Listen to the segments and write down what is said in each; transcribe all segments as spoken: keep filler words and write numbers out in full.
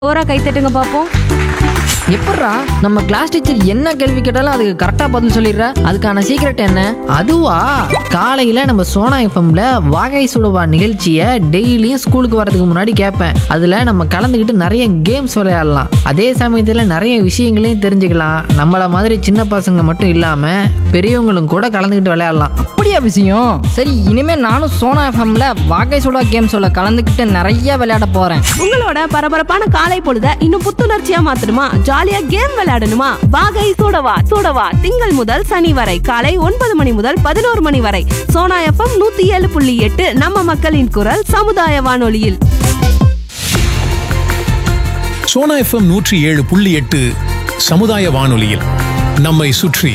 ஓரா கை தட்டுங்க பாப்போம். எப்பட்றா நம்ம கிளாஸ் டீச்சர் என்ன கேள்வி கேட்டாலும் அதுக்கு கரெக்டா பதில் சொல்லிடுற? அதுக்கான சீக்ரெட் என்ன? அதுவா, காலையில நம்ம சோனா எஃப்எம்ல வாகை சுடுவா நிகழ்ச்சியை டெய்லியும் ஸ்கூலுக்கு வரதுக்கு முன்னாடி கேட்பேன். அதுல நம்ம கலந்துக்கிட்டு நிறைய கேம்ஸ் விளையாடலாம். அதே சமயத்துல நிறைய விஷயங்களையும் தெரிஞ்சுக்கலாம். நம்மள மாதிரி சின்ன பசங்க மட்டும் இல்லாம பெரியவங்களும் கூட கலந்துக்கிட்டு விளையாடலாம். அப்படியா விஷயம்? சரி, இனிமே நானும் சோனா எஃப்எம்ல வாகை சுடா கேம்ஸோட கலந்துக்கிட்டு நிறைய விளையாட போறேன். உங்களோட பரபரப்பான காலை பொழுத இன்னும் புத்துணர்ச்சியா மாத்தணுமா? ஜாலியா கேம் விளையாடணுமா? வாகை சூடவா சூடவா திங்கள் முதல் சனி வரை காலை ஒன்பது மணி முதல் பதினோரு மணி வரை சோனா எஃப்எம் நூத்தி ஏழு புள்ளி எட்டு நம்ம மக்களின் குரல் சமுதாய வானொலியில். சோனா எஃப்எம் நூற்றி ஏழு புள்ளி எட்டு சமுதாய வானொலியில் நம்மை சுற்றி.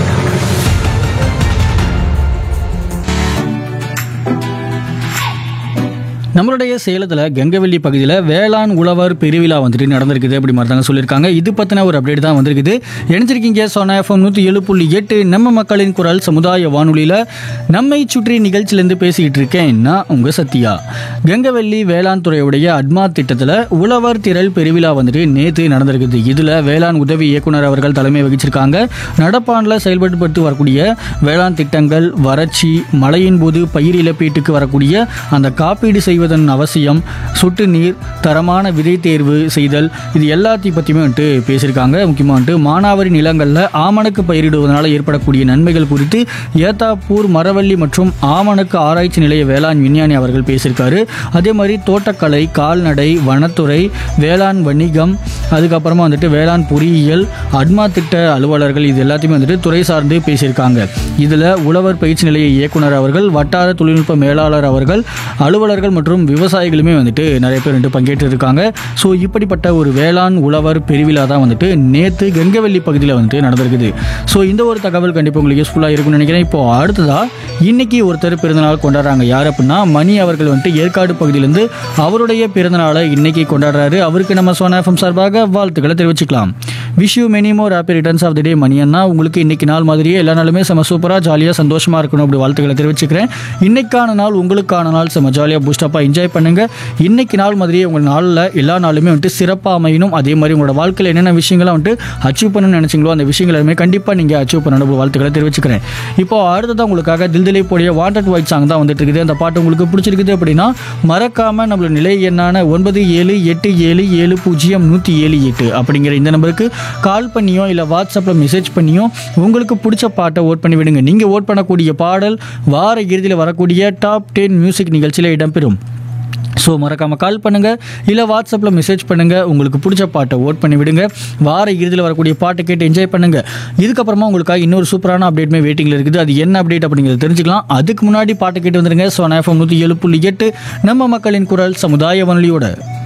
நம்மளுடைய சேலத்தில் கெங்கவெள்ளி பகுதியில் வேளாண் உழவர் பெருவிழா வந்துட்டு நடந்திருக்குது அப்படி மாதிரி தாங்க சொல்லியிருக்காங்க. இது பற்றின ஒரு அப்டேட் தான் வந்திருக்குது. இணைஞ்சிருக்கீங்க சோனா எஃப்எம் நூற்றி ஏழு புள்ளி எட்டு நம்ம மக்களின் குரல் சமுதாய வானொலியில் நம்மை சுற்றி நிகழ்ச்சியிலேருந்து பேசிக்கிட்டு இருக்கேன் நான் உங்கள் சத்யா. கெங்கவெள்ளி வேளாண் துறையுடைய அட்மா திட்டத்தில் உழவர் திரள் பெருவிழா வந்துட்டு நேற்று நடந்திருக்குது. இதில் வேளாண் உதவி இயக்குனர் அவர்கள் தலைமை வகிச்சிருக்காங்க. நடப்பாண்டில் செயல்பட்டு வரக்கூடிய வேளாண் திட்டங்கள், வறட்சி, மழையின் போது பயிர் இழப்பீட்டுக்கு வரக்கூடிய அந்த காப்பீடு செய்வதன் அவசியம், சொட்டு நீர், தரமான விதை தேர்வு செய்தல், இது எல்லாத்தையும் பற்றியுமே வந்துட்டு பேசியிருக்காங்க. முக்கியமாக வந்துட்டு மானாவாரி நிலங்களில் ஆமணக்கு பயிரிடுவதனால ஏற்படக்கூடிய நன்மைகள் குறித்து ஏத்தாப்பூர் மரவள்ளி மற்றும் ஆமணக்கு ஆராய்ச்சி நிலைய வேளாண் விஞ்ஞானி அவர்கள் பேசியிருக்காரு. அதே மாதிரி தோட்டக்கலை, கால்நடை, வனத்துறை, வேளாண் வணிகம், அதுக்கப்புறமா வந்துட்டு வேளாண் பொறியியல், அட்மா திட்ட அலுவலர்கள், இது எல்லாத்தையுமே வந்துட்டு துறை சார்ந்து பேசியிருக்காங்க. இதில் உழவர் பயிற்சி நிலைய இயக்குனர் அவர்கள், வட்டார தொழில்நுட்ப மேலாளர் அவர்கள், அலுவலர்கள் மற்றும் விவசாயிகளுமே வந்துட்டு நிறைய பேர் வந்துட்டு பங்கேற்று இருக்காங்க. ஸோ இப்படிப்பட்ட ஒரு வேளாண் உழவர் பெருவிழா தான் வந்துட்டு நேற்று கெங்கவெள்ளி பகுதியில் வந்துட்டு நடந்திருக்குது. ஸோ இந்த ஒரு தகவல் கண்டிப்பாக உங்களுக்கு யூஸ்ஃபுல்லாக இருக்கும்னு நினைக்கிறேன். இப்போ அடுத்ததாக இன்னைக்கு ஒருத்தர் பிறந்தநாள் கொண்டாடுறாங்க. யார் அப்படின்னா மணி அவர்கள் வந்துட்டு ஏற்காடு பகுதியிலேருந்து அவருடைய பிறந்தநாளை இன்னைக்கு கொண்டாடுறாரு. அவருக்கு நம்ம சோனா எஃப்எம் சார்பாக வாழ்த்துக்களை தெரிவிச்சுக்கலாம். Wish you many more happy returns of the டே மணி அண்ணா. உங்களுக்கு இன்னைக்கு நாள் மாதிரியே எல்லா நாளுமே செம சூப்பராக ஜாலியாக சந்தோஷமாக இருக்கணும் அப்படி வாழ்த்துக்களை தெரிவிச்சுக்கிறேன். இன்னைக்கான நாள் உங்களுக்கான நாள் செம ஜாலியாக பூஸ்டப்பாக என்ஜாய் பண்ணுங்க. இன்னைக்கு நாள் மாதிரியே உங்கள் நாளில் எல்லா நாளுமே வந்துட்டு சிறப்பாக அமையணும். அதே மாதிரி உங்களோட வாழ்க்கையில் என்னென்ன விஷயங்களை வந்துட்டு அச்சீவ் பண்ணணும்னு நினைச்சீங்களோ அந்த விஷயங்கள் எல்லாமே கண்டிப்பாக நீங்கள் அச்சீவ் பண்ணணும் வாழ்த்துக்களை தெரிவிச்சுக்கிறேன். இப்போ அடுத்ததான் உங்களுக்காக தில் திலீப் உடைய வாண்டட் ஒயிட் சாங் தான் வந்துட்டு இருக்குது. அந்த பாட்டு உங்களுக்கு பிடிச்சிருக்குது அப்படின்னா மறக்காம நம்மளோட நிலை எண்ணான ஒன்பது ஏழு எட்டு ஏழு ஏழு பூஜ்ஜியம் நூற்றி ஏழு எட்டு அப்படிங்கிற இந்த நம்பருக்கு கால் பண்ணியோ இல்லை வாட்ஸ்அப்பில் மெசேஜ் பண்ணியோ உங்களுக்கு பிடிச்ச பாட்டை ஓட் பண்ணி விடுங்க. நீங்கள் ஓட் பண்ணக்கூடிய பாடல் வார இறுதியில் வரக்கூடிய டாப் டென் மியூசிக் நிகழ்ச்சியில் இடம்பெறும். ஸோ மறக்காமல் கால் பண்ணுங்கள் இல்லை வாட்ஸ்அப்பில் மெசேஜ் பண்ணுங்கள். உங்களுக்கு பிடிச்ச பாட்டை ஓட் பண்ணி விடுங்க. வார இறுதியில் வரக்கூடிய பாட்டை கேட்டு என்ஜாய் பண்ணுங்கள். இதுக்கப்புறமா உங்களுக்காக இன்னொரு சூப்பரான அப்டேட்மே வெயிட்டிங்கில் இருக்குது. அது என்ன அப்டேட் அப்படிங்கிறத தெரிஞ்சுக்கலாம். அதுக்கு முன்னாடி பாட்டை கேட்டு வந்துருங்க. சோனா எஃப்எம் நூற்றி ஏழு புள்ளி எட்டு நம்ம மக்களின் குரல் சமுதாய வானொலியோட